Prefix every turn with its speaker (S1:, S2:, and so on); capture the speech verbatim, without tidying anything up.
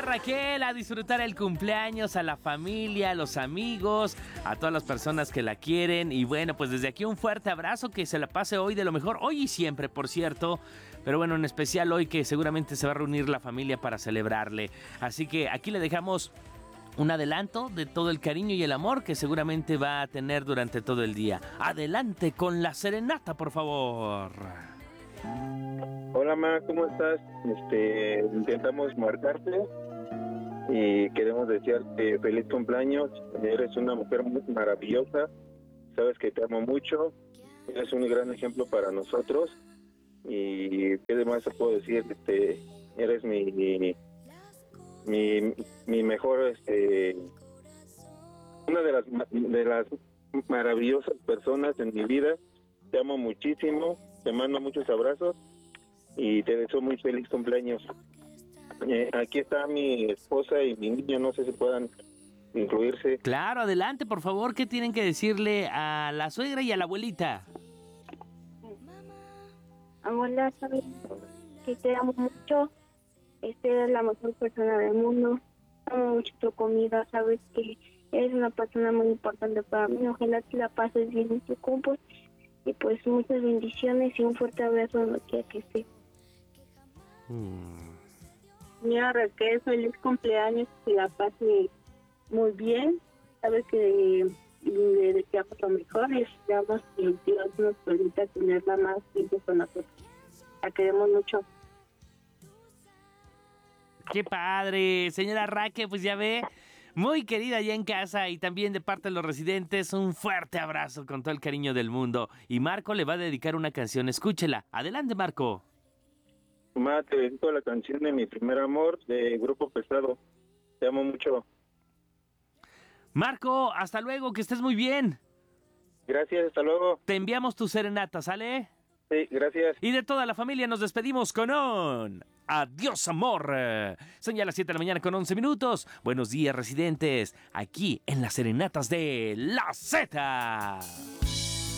S1: Raquel, a disfrutar el cumpleaños, a la familia, a los amigos, a todas las personas que la quieren. Y bueno, pues desde aquí un fuerte abrazo, que se la pase hoy de lo mejor, hoy y siempre, por cierto. Pero bueno, en especial hoy, que seguramente se va a reunir la familia para celebrarle. Así que aquí le dejamos un adelanto de todo el cariño y el amor que seguramente va a tener durante todo el día. Adelante con la serenata, por favor.
S2: Hola, Ma, ¿cómo estás? Este, intentamos marcarte y queremos desearte feliz cumpleaños. Eres una mujer muy maravillosa, sabes que te amo mucho, eres un gran ejemplo para nosotros. Y qué demás te puedo decir, este, eres mi mi, mi, mi mejor, este, una de las de las maravillosas personas en mi vida. Te amo muchísimo, te mando muchos abrazos y te deseo muy feliz cumpleaños. Eh, aquí está mi esposa y mi niña, no sé si puedan incluirse.
S1: Claro, adelante, por favor. ¿Qué tienen que decirle a la suegra y a la abuelita?
S3: Abuela, sabes que te amo mucho, este eres la mejor persona del mundo, amo mucho tu comida, sabes que eres una persona muy importante para mí, ojalá te la pases bien en tu cumpleaños y pues muchas bendiciones y un fuerte abrazo donde quiera que estés.
S1: Hmm.
S3: Mira, Raquel, feliz cumpleaños, que la pase muy bien, sabes que le deseamos lo mejor y esperamos que Dios nos permita tenerla más tiempo con nosotros. La queremos mucho.
S1: ¡Qué padre! Señora Raque, pues ya ve, muy querida allá en casa y también de parte de los residentes, un fuerte abrazo con todo el cariño del mundo. Y Marco le va a dedicar una canción, escúchela. Adelante, Marco.
S2: Ma, te dedico la canción de Mi Primer Amor de Grupo Pesado. Te amo mucho.
S1: Marco, hasta luego, que estés muy bien.
S2: Gracias, hasta luego.
S1: Te enviamos tu serenata, ¿sale?
S2: Sí, gracias.
S1: Y de toda la familia nos despedimos con un adiós, amor. Son ya las siete de la mañana con once minutos. Buenos días, residentes, aquí en las serenatas de La Z.